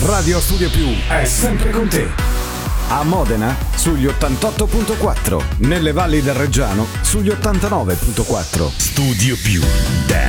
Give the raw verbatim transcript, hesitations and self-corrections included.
Radio Studio Più è sempre con te. A Modena sugli ottantotto virgola quattro, nelle valli del Reggiano sugli ottantanove virgola quattro. Studio Più Dance.